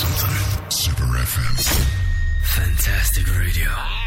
something. Super FM. Fantastic radio.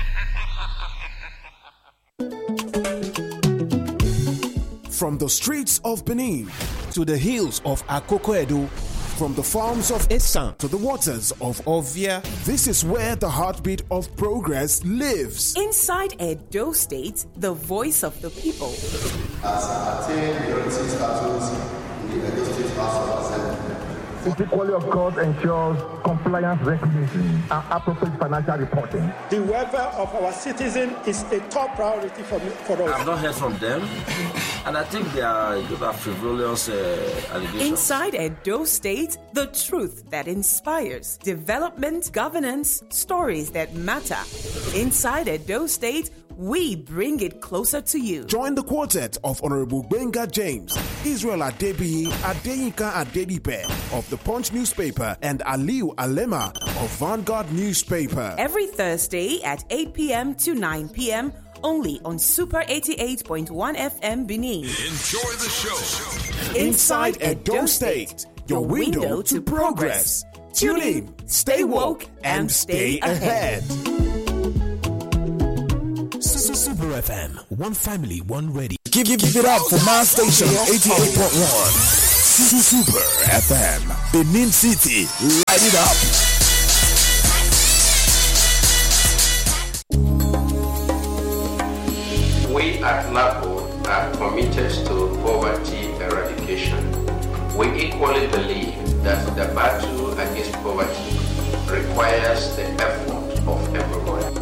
From the streets of Benin to the hills of Akoko-Edo, from the farms of Esan to the waters of Ovia, this is where the heartbeat of progress lives. Inside Edo State, the voice of the people. As I attain majority status in the Edo State House of Assembly. The equality of court ensures compliance recognition and appropriate financial reporting. The welfare of our citizens is a top priority for us. I've not heard from them, and I think they are frivolous allegations. Inside Edo State, the truth that inspires, development, governance, stories that matter. Inside Edo State, we bring it closer to you. Join the quartet of Honorable Benga James, Israel Adebiyi, Adeyinka Adedipe of the Punch newspaper, and Aliu Alema of Vanguard newspaper. Every Thursday at 8 p.m. to 9 p.m. only on Super 88.1 FM Benin. Enjoy the show. Inside Edo State, your window to progress. Tune in, stay woke, and stay ahead. Super FM, one family, one radio. Give it up for my station 88.1. Super FM, Benin City, light it up. We at LAPO are committed to poverty eradication. We equally believe that the battle against poverty requires the effort of everyone.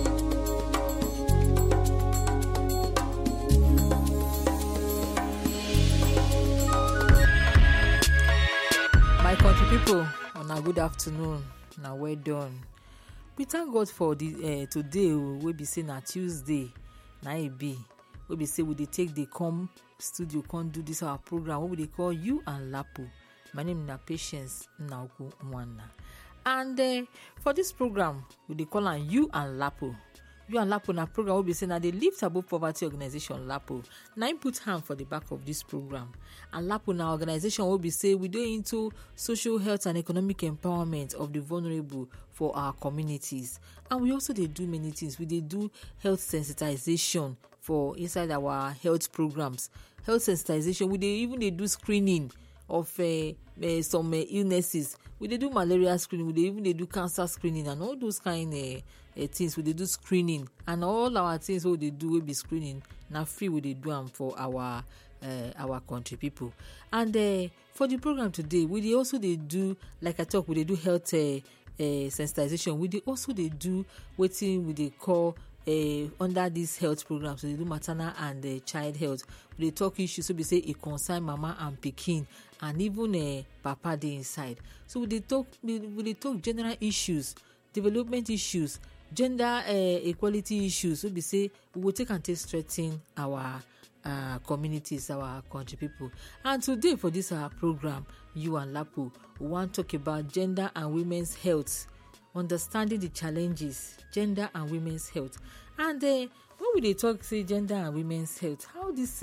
My country people, on a good afternoon, now well done. We thank God for the today. We be saying na Tuesday, na it be. We be say we dey take the come studio, come do this our program. What we dey call You and Lapo. My name is Patience Nauku Mwana, and for this program we dey call on You and Lapo. You and Lapo na program will be saying that they lift above poverty organization Lapo. Now put hand for the back of this program. And Lapo na organization will be say we do into social health and economic empowerment of the vulnerable for our communities. And we also they do many things. We they do health sensitization for inside our health programs. Health sensitization. We they do screening of some illnesses. We they do malaria screening. They do cancer screening and all those kind things. We they do screening and all our things what they do will be screening. Now free we they do them for our country people. And for the program today, we they also they do like I talk. We they do health sensitization. We they also they do waiting. We they call. Under these health programs, so they do maternal and child health. They talk issues, so we say it concern mama and pikin, and even papa dey inside. So they talk general issues, development issues, gender equality issues. So we say we will take and take strengthen our communities, our country people. And today for this program, You and Lapo, we want to talk about gender and women's health. Understanding the challenges, gender and women's health. And when we talk say gender and women's health, how this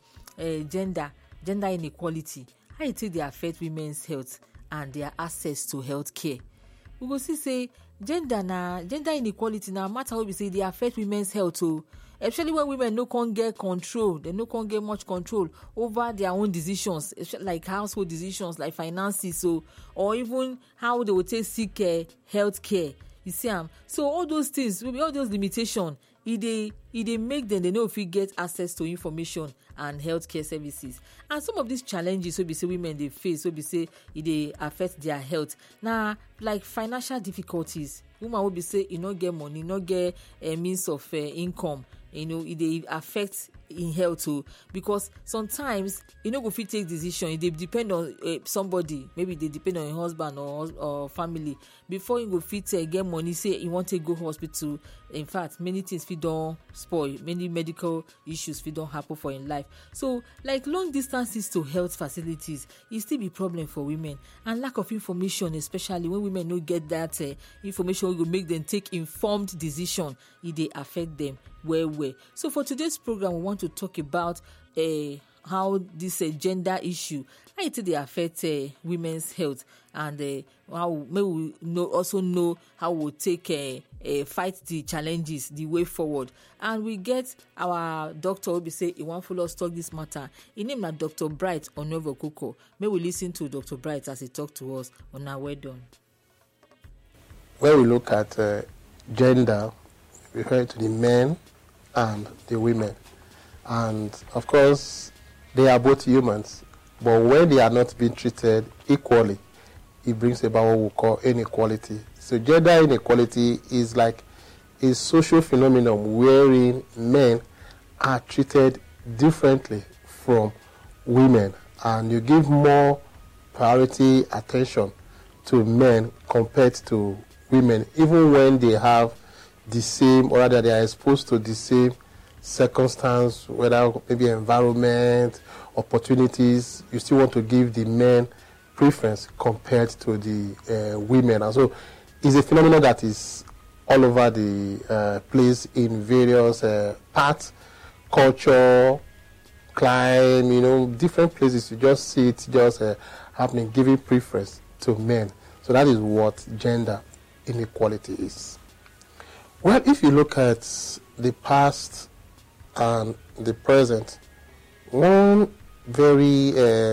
gender inequality, how it they affect women's health and their access to health care. We go see say gender inequality now matter how we say they affect women's health too. Especially when women no can get control, they no can get much control over their own decisions, like household decisions, like finances, or even how they will take seek health care. You see, so all those things, all those limitations, it make them they know if we get access to information and healthcare services. And some of these challenges, so we say women they face, so we say they affect their health. Now, like financial difficulties, woman will be say you not get money, not get a means of income. It affects in health too, because sometimes go fit take decision. They depend on somebody. Maybe they depend on your husband or family before you go fit get money. Say you want to go hospital. In fact, many things fit don't spoil. Many medical issues fit don't happen for in life. So, like long distances to health facilities, it still be problem for women, and lack of information, especially when women no get that information, will make them take informed decision. It they affect them well. So for today's program, we want to talk about how this gender issue, how it they affect women's health, and how maybe we also know how we'll take fight the challenges the way forward. And we get our doctor will be say he won't follow us talk this matter. His name is Dr. Bright Onovokoko. May we listen to Dr. Bright as he talk to us on our way done. When we look at gender, we refer to the men and the women. And of course, they are both humans. But when they are not being treated equally, it brings about what we call inequality. So gender inequality is like a social phenomenon wherein men are treated differently from women. And you give more priority attention to men compared to women, even when they have the same, or rather they are exposed to the same circumstance, whether maybe environment, opportunities, you still want to give the men preference compared to the women. And so it's a phenomenon that is all over the place in various parts, culture, climb, different places. You just see it just happening, giving preference to men. So that is what gender inequality is. Well, if you look at the past and the present, one very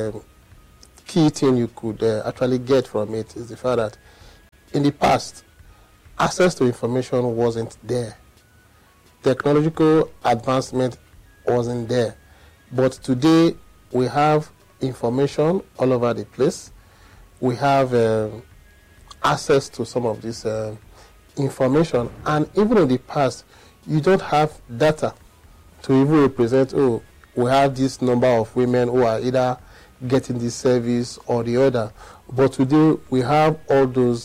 key thing you could actually get from it is the fact that in the past, access to information wasn't there. Technological advancement wasn't there. But today, we have information all over the place. We have access to some of this information. And even in the past, you don't have data to even represent, we have this number of women who are either getting this service or the other. But today, we have all those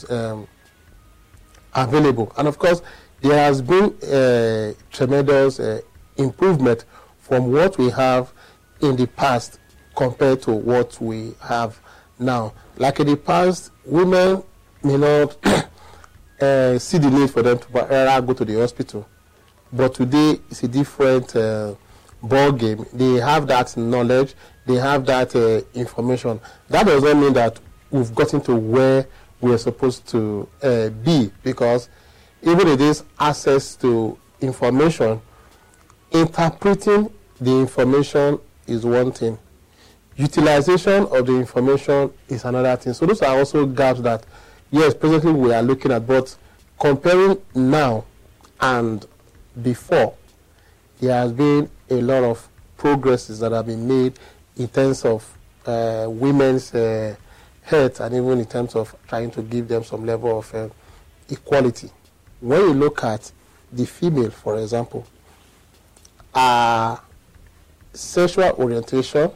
available. And of course, there has been a tremendous improvement from what we have in the past compared to what we have now. Like in the past, women may not see the need for them to go to the hospital. But today, it's a different ball game. They have that knowledge. They have that information. That does not mean that we've gotten to where we're supposed to be, because even in this access to information, interpreting the information is one thing. Utilization of the information is another thing. So those are also gaps that, yes, presently we are looking at, but comparing now and before, there has been a lot of progresses that have been made in terms of women's health, and even in terms of trying to give them some level of equality. When you look at the female, for example, sexual orientation,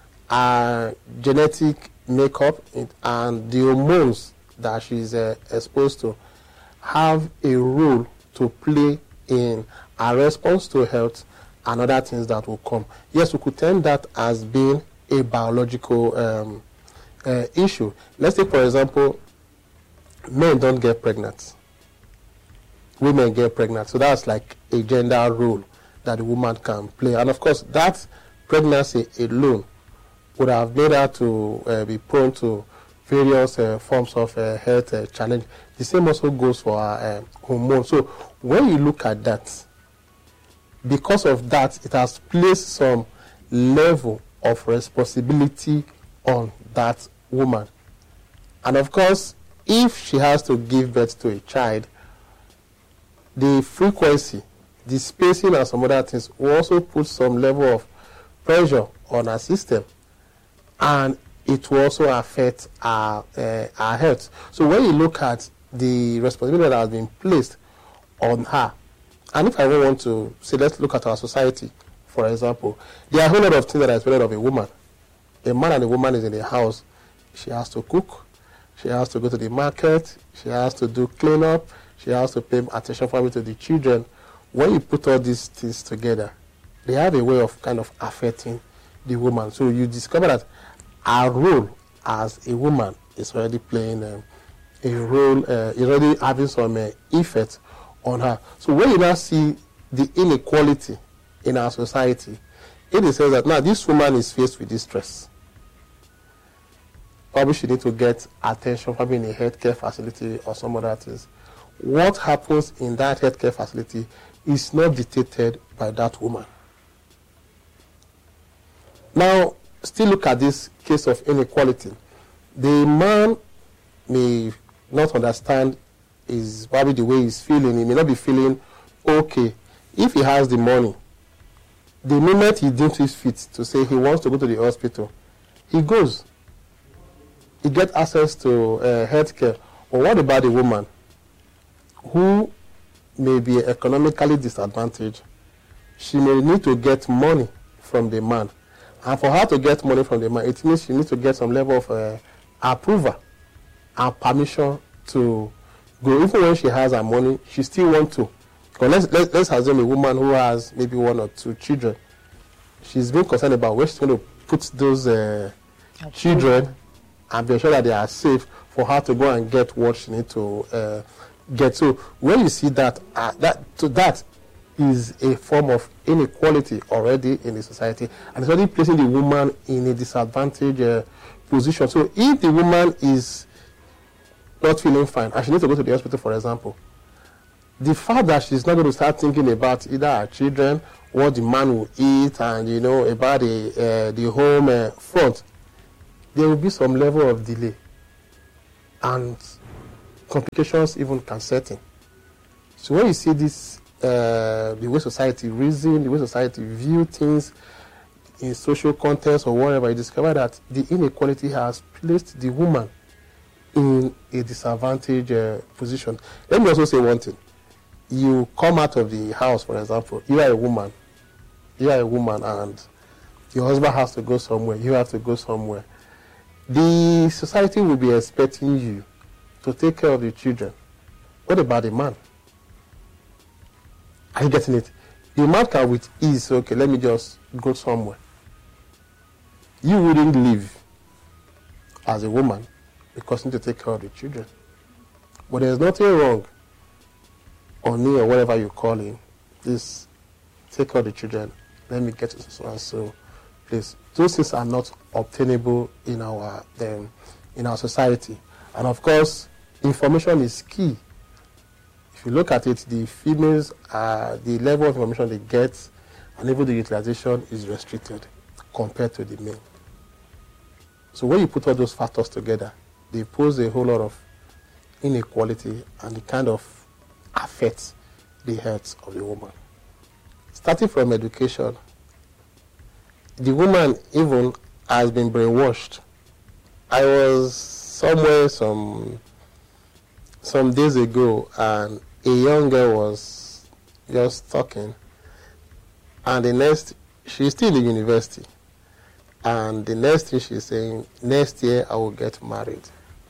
genetic makeup, and the hormones that she's exposed to have a role to play in our response to health and other things that will come. Yes, we could term that as being a biological issue. Let's take, for example, men don't get pregnant. Women get pregnant. So that's like a gender role that a woman can play. And of course, that pregnancy alone would have made her to be prone to various forms of health challenge. The same also goes for our hormones. So when you look at that, because of that, it has placed some level of responsibility on that woman. And of course, if she has to give birth to a child, the frequency, the spacing, and some other things will also put some level of pressure on our system, and it will also affect our health. So when you look at the responsibility that has been placed on her, and if I want to say, let's look at our society, for example, there are a whole lot of things that are expected of a woman. A man and a woman is in the house. She has to cook. She has to go to the market. She has to do cleanup. She has to pay attention family to the children. When you put all these things together, they have a way of kind of affecting the woman. So you discover that our role as a woman is already playing a role, is already having some effect on her. So when you now see the inequality in our society, in the sense that now this woman is faced with this stress. Probably she needs to get attention, probably in a healthcare facility or some other things. What happens in that healthcare facility is not dictated by that woman. Now, still look at this case of inequality. The man may not understand is probably the way he's feeling. He may not be feeling okay. If he has the money, the moment he deems his fit to say he wants to go to the hospital, he goes. He gets access to healthcare. But what about the woman who may be economically disadvantaged? She may need to get money from the man. And for her to get money from the man, it means she needs to get some level of approval and permission to go. Even when she has her money, she still wants to. Because let's assume a woman who has maybe 1 or 2 children. She's been concerned about where she's going to put those children and be sure that they are safe for her to go and get what she needs to get. So when you see that, that is a form of inequality already in the society, and it's already placing the woman in a disadvantaged position. So if the woman is not feeling fine and she needs to go to the hospital, for example, the fact that she's not going to start thinking about either her children, what the man will eat, and about the home front, there will be some level of delay, and complications even can set in. So when you see this, the way society reason, the way society view things in social context or whatever, you discover that the inequality has placed the woman in a disadvantaged position. Let me also say one thing. You come out of the house, for example, you are a woman, and your husband has to go somewhere, you have to go somewhere. The society will be expecting you to take care of the children. What about the man? Are you getting it? The man can with ease say, okay, let me just go somewhere. You wouldn't leave as a woman because you need to take care of the children. But there's nothing wrong on me or whatever you call it. This take care of the children. Let me get to so and so place. Those things are not obtainable in our society. And of course, information is key. If you look at it, the females, the level of information they get and even the utilization is restricted compared to the male. So when you put all those factors together, they pose a whole lot of inequality and it kind of affects the health of the woman. Starting from education, the woman even has been brainwashed. I was somewhere some days ago and a young girl was just talking, and the next, she's still in university, and the next thing she's saying, next year I will get married.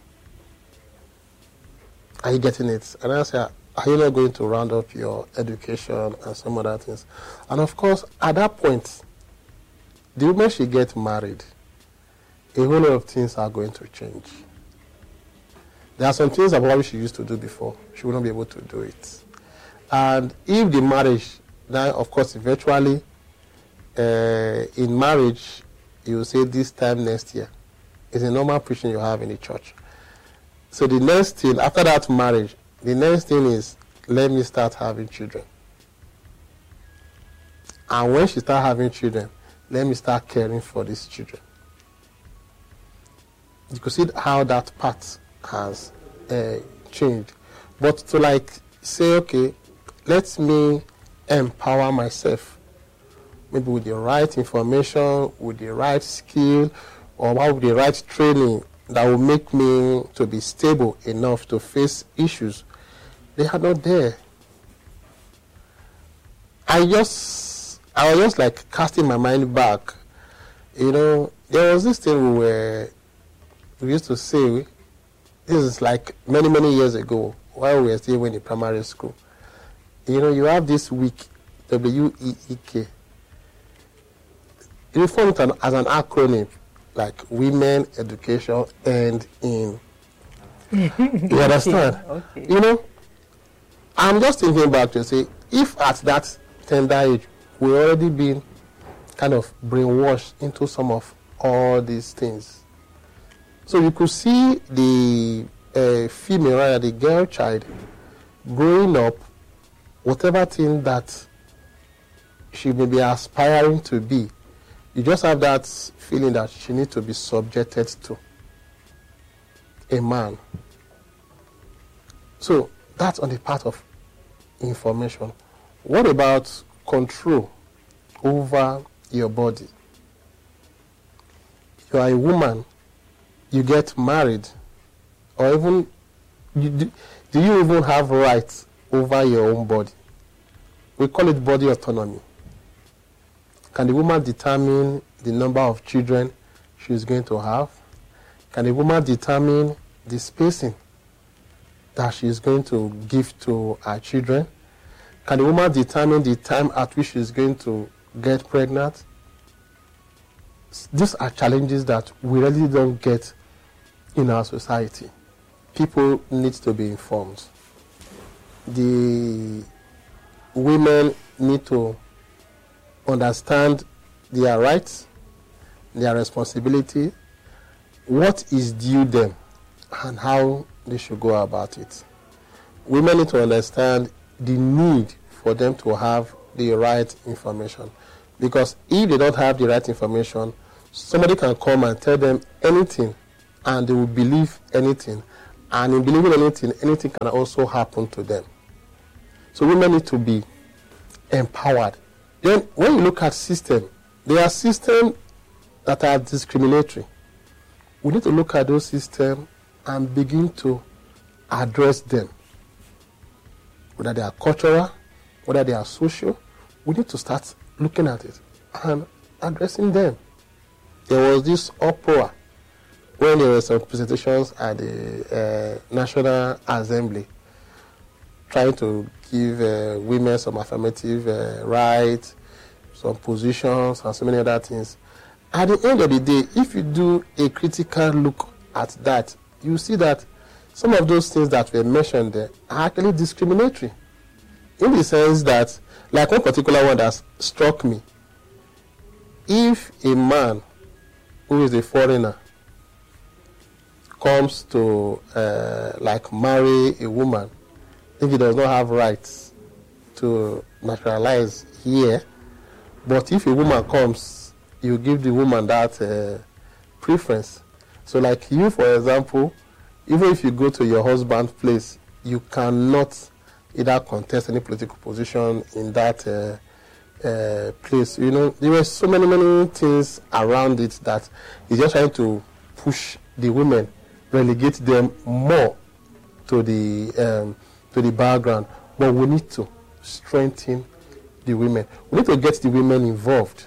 Are you getting it? And I said, are you not going to round up your education and some other things? And of course, at that point, the moment she gets married, a whole lot of things are going to change. There are some things that probably she used to do before. She will not be able to do it. And if the marriage, now of course eventually, in marriage, you will say this time next year. It's a normal preaching you have in the church. So the next thing, after that marriage, the next thing is, let me start having children. And when she starts having children, let me start caring for these children. You could see how that part has changed. But to say, okay, let me empower myself, maybe with the right information, with the right skill, or with the right training that will make me to be stable enough to face issues. They are not there. I was just casting my mind back. There was this thing we used to say, this is many, many years ago, while we were still in the primary school. You have this week, WEEK. You form it as an acronym, like Women, Education, and in. You understand? Okay. I'm just thinking back to say, if at that tender age, we already been kind of brainwashed into some of all these things. So you could see the female, rather the girl child, growing up, whatever thing that she may be aspiring to be, you just have that feeling that she needs to be subjected to a man. So that's on the part of information. What about control over your body? You are a woman, you get married, or even, do you even have rights over your own body? We call it body autonomy. Can the woman determine the number of children she is going to have? Can the woman determine the spacing that she is going to give to her children? Can the woman determine the time at which she is going to get pregnant? These are challenges that we really don't get in our society. People need to be informed. The women need to understand their rights, their responsibility, what is due them, and how they should go about it. Women need to understand the need for them to have the right information. Because if they don't have the right information, somebody can come and tell them anything, and they will believe anything. And in believing anything, anything can also happen to them. So women need to be empowered. Then when you look at system, there are systems that are discriminatory. We need to look at those systems and begin to address them. Whether they are cultural, whether they are social, we need to start looking at it and addressing them. There was this uproar when there were some presentations at the National Assembly trying to give women some affirmative rights, some positions, and so many other things. At the end of the day, if you do a critical look at that, you see that some of those things that were mentioned there are actually discriminatory. In the sense that, like one particular one that struck me, if a man who is a foreigner comes to marry a woman, if he does not have rights to naturalize here, but if a woman comes, you give the woman that preference. So like you, for example, even if you go to your husband's place, you cannot either contest any political position in that place. You know, there were so many things around it that he's just trying to push the women, relegate them more to the background. But we need to strengthen the women. We need to get the women involved.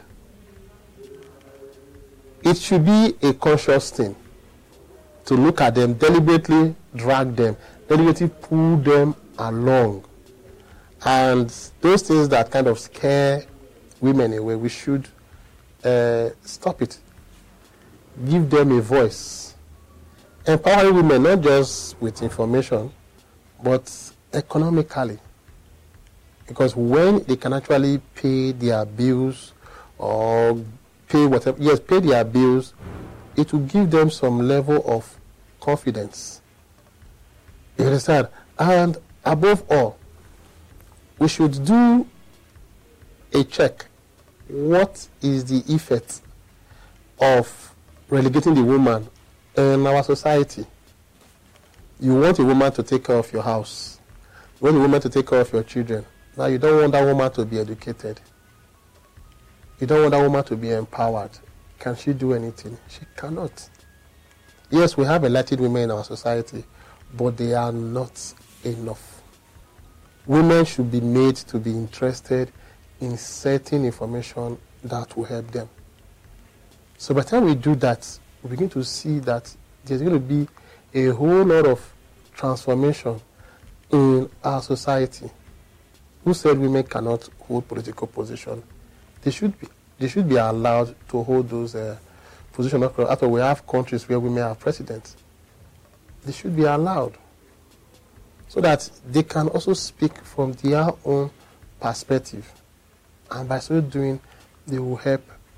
It should be a conscious thing to look at them, deliberately drag them, deliberately pull them along. And those things that kind of scare women away, we should stop it. Give them a voice. Empowering women, not just with information, but economically. Because when they can actually pay their bills or pay their bills, it will give them some level of confidence. You understand? And above all, we should do a check. What is the effect of relegating the woman in our society? You want a woman to take care of your house. You want a woman to take care of your children. Now you don't want that woman to be educated. You don't want that woman to be empowered. Can she do anything? She cannot. Yes, we have enlightened women in our society, but they are not enough. Women should be made to be interested in certain information that will help them. So by the time we do that, we begin to see that there's going to be a whole lot of transformation in our society. Who said women cannot hold political position? They should be allowed to hold those positions. After we have countries where women are presidents, they should be allowed, so that they can also speak from their own perspective, and by so doing, they will help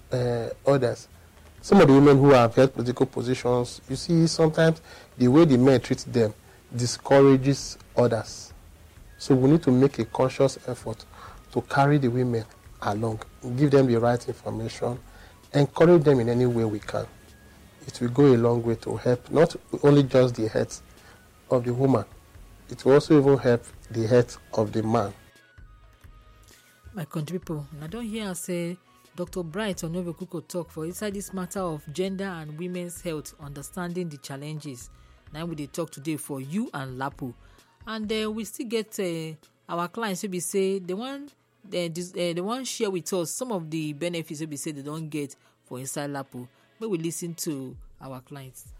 others. Some of the women who have held political positions, you see sometimes the way the men treat them discourages others. So we need to make a conscious effort to carry the women along, give them the right information, encourage them in any way we can. It will go a long way to help not only just the health of the woman, it will also even help the health of the man. My country people, I don't hear say Dr. Bright Onovekuko talk for inside this matter of gender and women's health, understanding the challenges. Now we dey talk today for you and Lapo, and we still get our clients who be say they want share with us some of the benefits who be say they don't get for inside Lapo. But we listen to our clients.